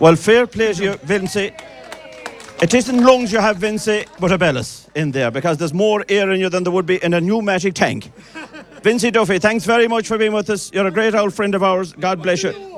Well, fair play to you, Vincy. It isn't lungs you have, Vincy, but a bellis in there, because there's more air in you than there would be in a pneumatic tank. Vincy Duffy, thanks very much for being with us. You're a great old friend of ours. God bless you.